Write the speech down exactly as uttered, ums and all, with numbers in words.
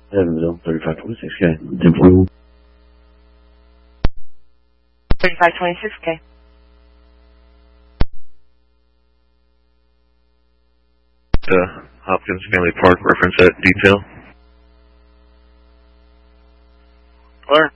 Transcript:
Evansville, thirty-five twenty-six K. ten forty-one. thirty-five twenty-six K. The Hopkins Family Park reference at detail. Clear.